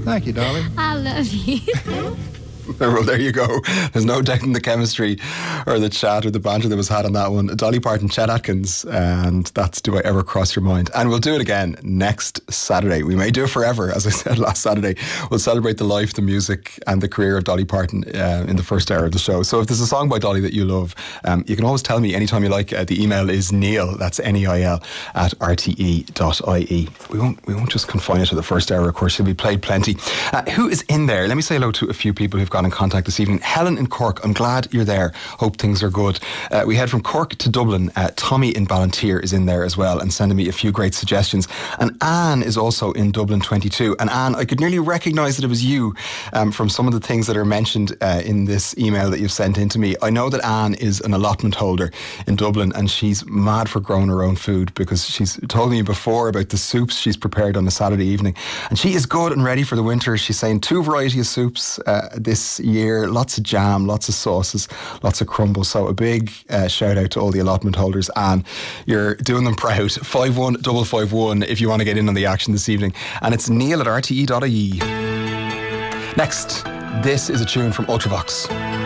Thank you, darling. I love you. Well, there you go. There's no doubt in the chemistry or the chat or the banter that was had on that one. Dolly Parton, Chet Atkins, and that's Do I Ever Cross Your Mind? And we'll do it again next Saturday. We may do it forever, as I said last Saturday. We'll celebrate the life, the music, and the career of Dolly Parton in the first hour of the show. So if there's a song by Dolly that you love, you can always tell me anytime you like. The email is Neil, that's Neil, at rte.ie. We won't just confine it to the first hour, of course. She'll be played plenty. Who is in there? Let me say hello to a few people who've got in contact this evening. Helen in Cork, I'm glad you're there. Hope things are good. We head from Cork to Dublin. Tommy in Ballantyre is in there as well and sending me a few great suggestions. And Anne is also in Dublin 22. And Anne, I could nearly recognise that it was you from some of the things that are mentioned in this email that you've sent in to me. I know that Anne is an allotment holder in Dublin and she's mad for growing her own food because she's told me before about the soups she's prepared on a Saturday evening. And she is good and ready for the winter. She's saying 2 varieties of soups this year, lots of jam, lots of sauces, lots of crumbles. So a big shout out to all the allotment holders, and you're doing them proud. 51551 if you want to get in on the action this evening, and it's Neil at rte.ie. Next, this is a tune from Ultravox.